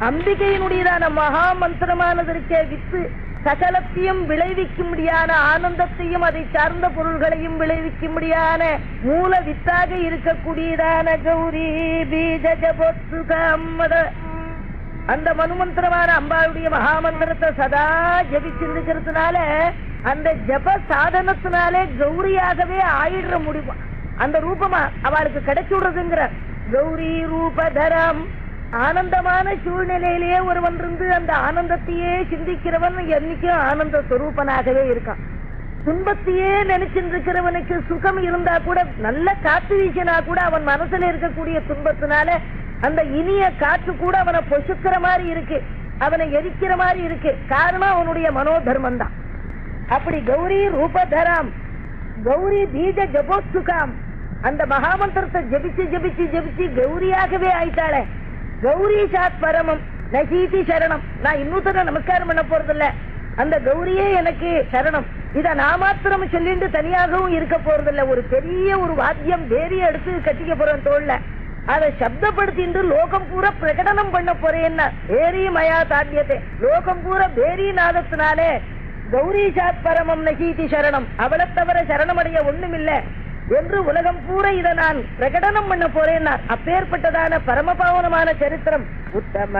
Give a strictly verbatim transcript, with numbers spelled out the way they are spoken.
அம்பிகையினுடையதான மகா மந்திரமானதற்கே வித்து சகலத்தையும் விளைவிக்கும்படியான ஆனந்தத்தையும் அதை சார்ந்த பொருள்களையும் விளைவிக்கும்படியான மூல வித்தாக இருக்கக்கூடியதான கௌரி பீஜ ஜபோத்சுகம்மத அந்த மனுமந்திரமான அம்பாளுடைய மகாமந்திரத்தை சதா ஜபிச்சிருக்கிறதுனால அந்த ஜப சாதனத்தினாலே கௌரியாகவே ஆயிடுற முடியும். அந்த ரூபமா அவளுக்கு கிடைச்சு விடுறதுங்கிற கௌரி ரூபதரம். ஆனந்தமான சூழ்நிலையிலேயே ஒருவன் இருந்து அந்த ஆனந்தத்தையே சிந்திக்கிறவன் என்னைக்கும் ஆனந்த ஸ்வரூபனாகவே இருக்கான். துன்பத்தையே நினைச்சிருக்கிறவனுக்கு சுகம் இருந்தா கூட, நல்ல காத்து வீசினா கூட அவன் மனசுல இருக்கக்கூடிய துன்பத்தினால அந்த இனிய காற்று கூட அவனை பொசுக்கிற மாதிரி இருக்கு, அவனை எரிக்கிற மாதிரி இருக்கு. காரணம் அவனுடைய மனோதர்மம் தான். அப்படி கௌரி ரூபதராம் கௌரி பீஜ ஜபோத்சுகாம் அந்த மகாமந்திரத்தை ஜபிச்சு ஜபிச்சு ஜபிச்சு கௌரியாகவே ஆயிட்டாளே. கௌரி சாத் பரமம் நசீதி சரணம். நான் இன்னொருத்தர நமஸ்காரம் பண்ண போறதில்ல, அந்த கௌரியே எனக்கு சரணம். இத நான் மாத்திரம் சொல்லிட்டு தனியாகவும் இருக்க போறதில்ல. ஒரு பெரிய ஒரு வாத்தியம் பேரிய எடுத்து கட்டிக்க போறேன் தோல்ல, அதை சப்தப்படுத்திட்டு லோகம் பூரா பிரகடனம் பண்ண போறேன்னா பேரி மயா தாத்தியத்தை லோகம் பூரா பேரி நாதத்தினாலே கௌரி சாத் பரமம் நசீதி சரணம், அவளை தவிர சரணமடைய ஒண்ணுமில்லை என்று உலகம் பூரா இதை நான் பிரகடனம் பண்ண போறேன். அப்பேற்பட்டதான பரமபாவனமான சரித்திரம் உத்தம